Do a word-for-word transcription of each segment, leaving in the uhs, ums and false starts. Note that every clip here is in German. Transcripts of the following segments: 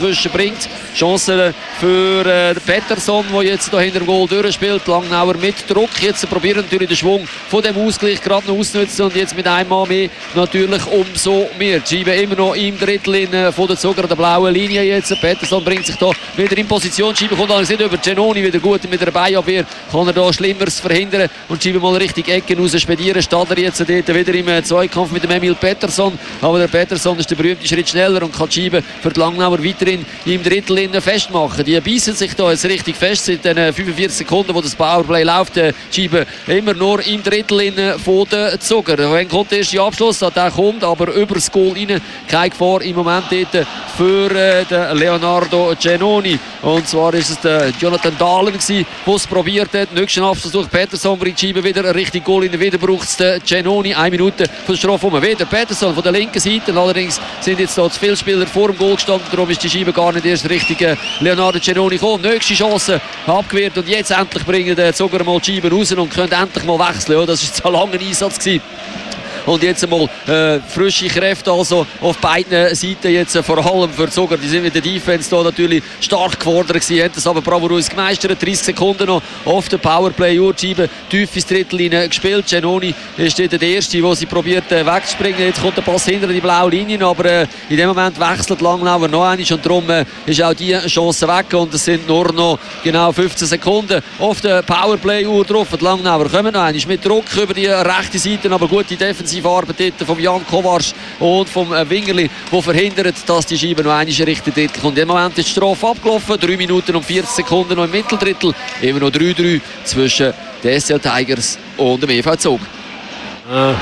Bringt Chancen für äh, Pettersson, der jetzt hier hinter dem Goal durchspielt. Langnauer mit Druck. Jetzt probieren natürlich den Schwung von dem Ausgleich gerade noch auszunutzen und jetzt mit einmal mehr natürlich umso mehr. Die Scheibe immer noch im Drittel in, äh, von der Zucker der blauen Linie jetzt. Pettersson bringt sich da wieder in Position. Die Scheibe kommt allerdings nicht über Genoni wieder gut mit der Beinabwehr. Kann er da Schlimmeres verhindern und die Scheibe mal richtig Ecken raus spedieren. Steht er jetzt dort wieder im Zweikampf mit dem Emil Pettersson. Aber der Pettersson ist der berühmte Schritt schneller und kann die Scheibe für die Langnauer weiterhin im Drittel festmachen. Die beißen sich da jetzt richtig fest seit den fünfundvierzig Sekunden, wo das Powerplay läuft. Die Scheibe immer nur im Drittel von den Zucker. Wenn kommt der erste Abschluss, der kommt, aber über das Goal rein. Keine Gefahr im Moment dort für äh, den Leonardo Genoni. Und zwar ist es der Jonathan Dahlen, der es probiert hat. Nächsten Abschluss durch Pettersson bringt die Scheibe wieder ein richtig Goal rein. Wieder braucht es den Genoni. Eine Minute von der Strafraum. Wieder Pettersson von der linken Seite. Allerdings sind jetzt da zu viele Spieler vor dem Goal gestanden. Darum ist die Scheibe gar nicht erst richtig Leonardo Genoni gekommen. Nächste Chance abgewehrt und jetzt endlich bringen die Zucker mal die Scheiben raus und können endlich mal wechseln. Ja, das war ein langer Einsatz gewesen. Und jetzt einmal äh, frische Kräfte also auf beiden Seiten, jetzt äh, vor allem für Zucker. Die sind mit der Defense da natürlich stark gefordert gewesen, haben das aber bravourös gemeistert. dreißig Sekunden noch auf der Powerplay, Urscheibe tief ins Drittel hinein gespielt. Genoni ist dort der Erste, der sie probiert äh, wegzuspringen. Jetzt kommt der Pass hinter die blaue Linie, aber äh, in dem Moment wechselt Langnauer noch einmal und darum äh, ist auch die Chance weg und es sind nur noch genau fünfzehn Sekunden auf der Powerplay-Uhr drauf. Die Langnauer kommen noch einmal mit Druck über die rechte Seite, aber gute Defensive Arbeit von Jan Kovac und vom Wingerli, der verhindert, dass die Scheibe noch einmal richtig Drittel kommt. Im Moment ist die Strafe abgelaufen, drei Minuten und vierzig Sekunden noch im Mitteldrittel, immer noch drei drei zwischen den S C L Tigers und dem E V Zug. Äh.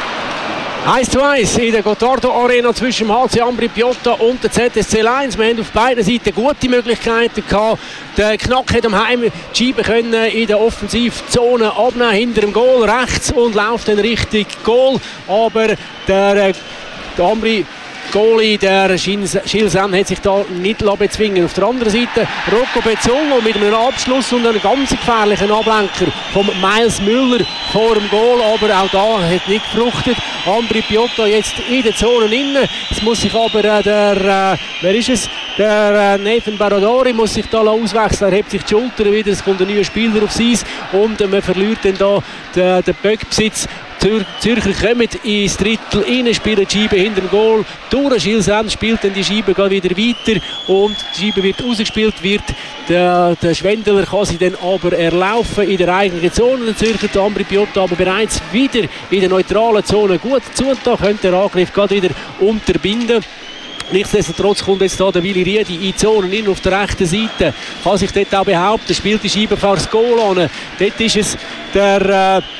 eins zu eins in der Gottardo Arena zwischen dem H C Ambri Piotta und der Z S C Lions. Wir haben auf beiden Seiten gute Möglichkeiten gehabt. Der Knack hat am Heim die Scheibe können in der Offensivzone abnehmen, hinter dem Goal rechts und läuft dann Richtung Goal. Aber der, der Ambri Goalie, der Schilsen, hat sich da nicht bezwingen. Auf der anderen Seite Rocco Bezzolo mit einem Abschluss und einem ganz gefährlichen Ablenker von Miles Müller vor dem Goal, aber auch da hat nicht gefruchtet. Ambri Piotta jetzt in der Zone innen. Es muss sich aber äh, der, äh, wer ist es? Der äh, Nathan Baradori muss sich da auswechseln. Er hebt sich die Schultern wieder, es kommt ein neuer Spieler aufs Eis und äh, man verliert dann da den, den Böckbesitz. Die Zürcher kommen ins Drittel rein, spielen die Scheibe hinter dem Goal. Durch Schilsen spielt dann die Scheibe wieder weiter und die Scheibe wird rausgespielt, wird der, der Schwendeler kann sie dann aber erlaufen in der eigenen Zone. Der Zürcher, der Ambri Piotta, aber bereits wieder in der neutralen Zone gut zu und da könnte der Angriff gerade wieder unterbinden. Nichtsdestotrotz kommt jetzt hier der Willi Riedi in die Zone in auf der rechten Seite. Kann sich dort auch behaupten, spielt die Scheibe vor das Goal an. Dort ist es der... Äh,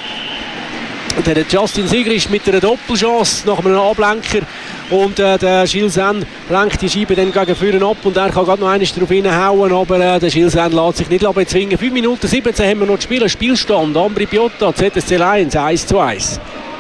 Der Justin Sigrist mit einer Doppelchance nach einem Ablenker und äh, der Schilsen lenkt die Scheibe dann gegen vorne ab und er kann gerade noch eines drauf hinhauen, aber äh, der Schilsen lässt sich nicht bezwingen. fünf Minuten siebzehn haben wir noch zu spielen. Spielstand Ambri Piotta, Z S C Lions eins zu eins.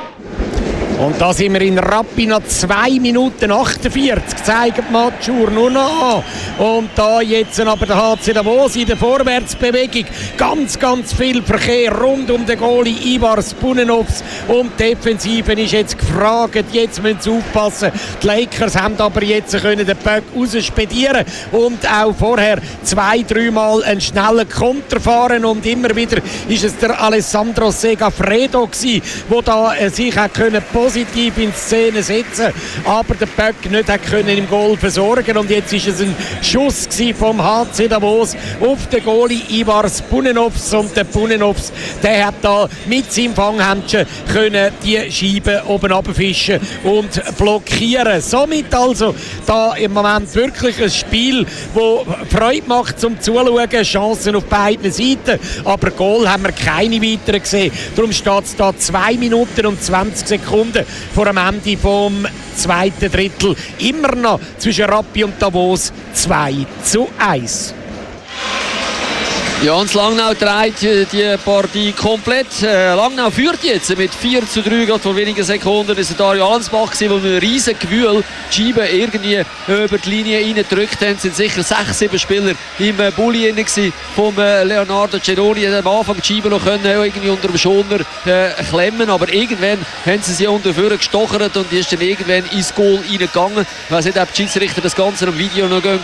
Und da sind wir in Rappi nach zwei Minuten achtundvierzig, zeigen die Matchuhr nur noch an. Und da jetzt aber der H C Davos in der Vorwärtsbewegung. Ganz, ganz viel Verkehr rund um den Goalie Ivar Spunenovs. Und die Defensive ist jetzt gefragt. Jetzt müssen sie aufpassen. Die Lakers haben aber jetzt können den Puck rausspedieren und auch vorher zwei, dreimal einen schnellen Konter fahren. Und immer wieder ist es der Alessandro Segafredo gewesen, der da äh, sich auch können positiv in Szene setzen, aber der Puck nicht hat können im Goal versorgen und jetzt ist es ein Schuss vom H C Davos auf den Goalie Ivar Spunenovs und der Spunenovs, der hat da mit seinem Fanghändchen können die Scheibe oben abfischen und blockieren. Somit also da im Moment wirklich ein Spiel, das Freude macht zum Zuschauen, Chancen auf beiden Seiten, aber Goal haben wir keine weiteren gesehen. Darum steht es da zwei Minuten und zwanzig Sekunden vor dem Ende vom zweiten Drittel. Immer noch zwischen Rappi und Davos zwei zu eins. Ja, und Langnau trägt die Partie komplett. Äh, Langnau führt jetzt mit vier zu drei, gerade vor wenigen Sekunden. Das war Dario Allensbach, der mit einem riesen Gewühl die Scheibe irgendwie über die Linie reingedrückt hat. Es sind sicher sechs, sieben Spieler im Bulli von Leonardo Ceroni. Am Anfang die Scheibe noch können, irgendwie unter dem Schoner äh, klemmen, aber irgendwann haben sie sie unter Führer gestochert und die ist dann irgendwann ins Goal reingegangen. Ich weiss nicht, ob die Schiedsrichter das Ganze am Video noch